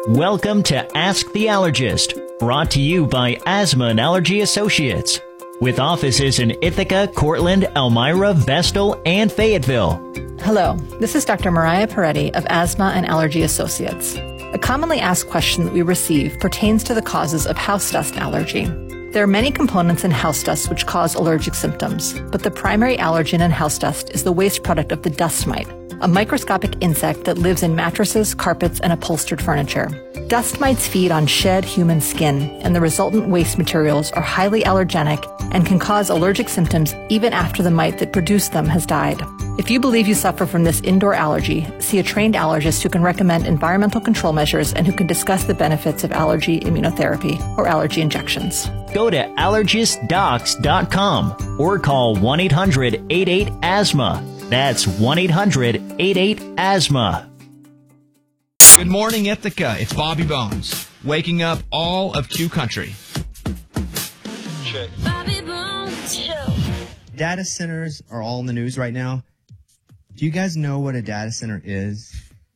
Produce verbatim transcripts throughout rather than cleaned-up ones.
Welcome to Ask the Allergist, brought to you by Asthma and Allergy Associates, with offices in Ithaca, Cortland, Elmira, Vestal, and Fayetteville. Hello, this is Doctor Mariah Peretti of Asthma and Allergy Associates. A commonly asked question that we receive pertains to the causes of house dust allergy. There are many components in house dust which cause allergic symptoms, but the primary allergen in house dust is the waste product of the dust mite, a microscopic insect that lives in mattresses, carpets, and upholstered furniture. Dust mites feed on shed human skin, and the resultant waste materials are highly allergenic and can cause allergic symptoms even after the mite that produced them has died. If you believe you suffer from this indoor allergy, see a trained allergist who can recommend environmental control measures and who can discuss the benefits of allergy immunotherapy or allergy injections. Go to allergist docs dot com or call one eight hundred eight eight asthma. That's one eight hundred eight eight asthma. Good morning, Ithaca. It's Bobby Bones, waking up all of Q Country. Check. Bobby Bones Show. Data centers are all in the news right now. Do you guys know what a data center is?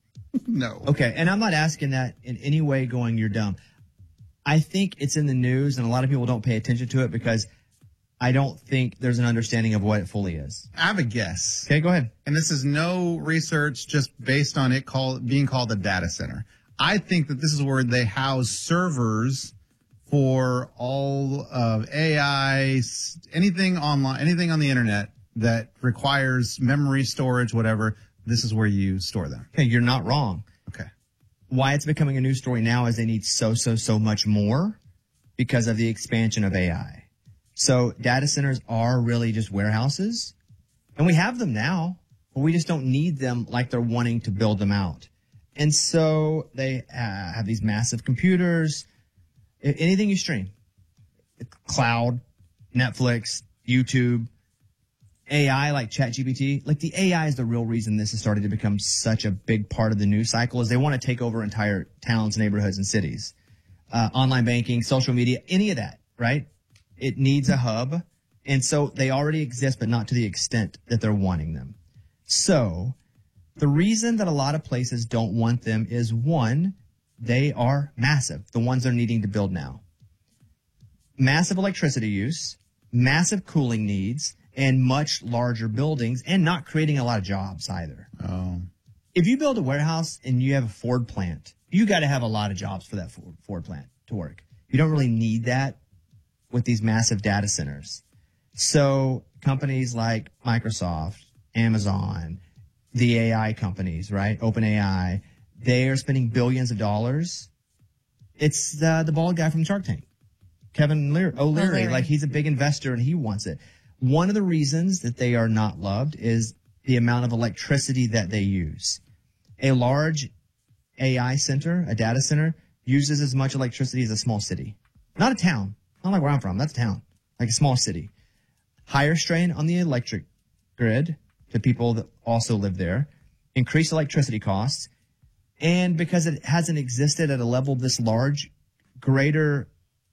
No. Okay, and I'm not asking that in any way going, you're dumb. I think it's in the news, and a lot of people don't pay attention to it because I don't think there's an understanding of what it fully is. I have a guess. Okay, go ahead. And this is no research, just based on it call, being called a data center. I think that this is where they house servers for all of A I, anything online, anything on the internet that requires memory storage, whatever. This is where you store them. Okay, you're not wrong. Okay. Why it's becoming a news story now is they need so, so, so much more because of the expansion of A I. So data centers are really just warehouses, and we have them now, but we just don't need them like they're wanting to build them out. And so they uh, have these massive computers, anything you stream, cloud, Netflix, YouTube, A I like ChatGPT. Like the A I is the real reason this has started to become such a big part of the news cycle is they want to take over entire towns, neighborhoods, and cities. Uh, online banking, social media, any of that, right? It needs a hub. And so they already exist, but not to the extent that they're wanting them. So the reason that a lot of places don't want them is, one, they are massive, the ones they're needing to build now. Massive electricity use, massive cooling needs, and much larger buildings, and not creating a lot of jobs either. Oh. If you build a warehouse and you have a Ford plant, you got to have a lot of jobs for that Ford plant to work. You don't really need that with these massive data centers. So companies like Microsoft, Amazon, the A I companies, right? OpenAI, they are spending billions of dollars. It's the, the bald guy from Shark Tank, Kevin Leary, O'Leary. O'Leary. Like he's a big investor and he wants it. One of the reasons that they are not loved is the amount of electricity that they use. A large A I center, a data center, uses as much electricity as a small city. Not a town. Not like where I'm from. That's a town. Like a small city. Higher strain on the electric grid to people that also live there. Increased electricity costs. And because it hasn't existed at a level this large, greater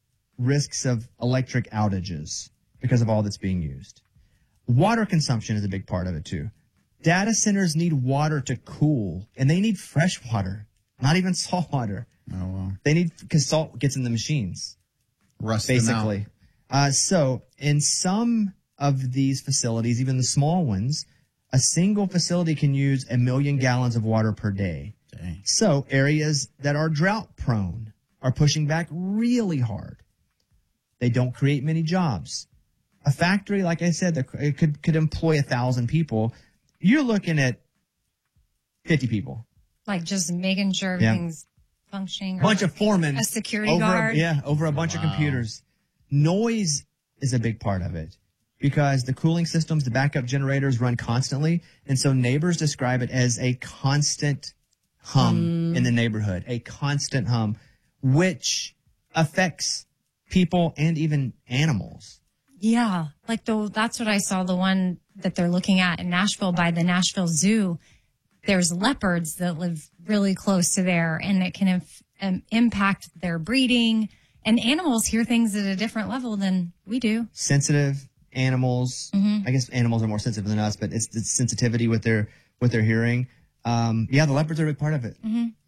risks of electric outages because of all that's being used. Water consumption is a big part of it too. Data centers need water to cool, and they need fresh water, not even salt water. Oh, well. They need, because salt gets in the machines, Rust them out. basically. Uh, so in some of these facilities, even the small ones, a single facility can use a million gallons of water per day. Dang. So areas that are drought prone are pushing back really hard. They don't create many jobs. A factory, like I said, that it could, could employ a thousand people. You're looking at fifty people. Like just making sure Yeah. everything's functioning. A bunch of foremen. A security over guard. A, yeah, over a bunch Wow. of computers. Noise is a big part of it because the cooling systems, the backup generators run constantly. And so neighbors describe it as a constant hum in the neighborhood, a constant hum, which affects people and even animals. Yeah. Like the, that's what I saw. The one that they're looking at in Nashville by the Nashville Zoo. There's leopards that live really close to there, and it can inf- um, impact their breeding. And animals hear things at a different level than we do. Sensitive animals. Mm-hmm. I guess animals are more sensitive than us, but it's the sensitivity with their with their hearing. Um, yeah, the leopards are a big part of it. Mm-hmm.